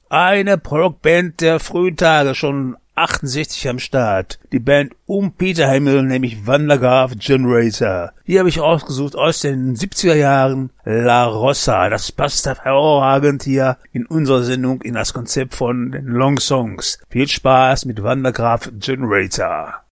Eine Prog-Band der frühen Tage, schon 68 am Start. Die Band um Peter Hammill, nämlich Van-der-Graaf Generator. Hier habe ich ausgesucht aus den 70er Jahren La Rosa. Das passt hervorragend hier in unserer Sendung in das Konzept von den Long Songs. Viel Spaß mit Van-der-Graaf Generator.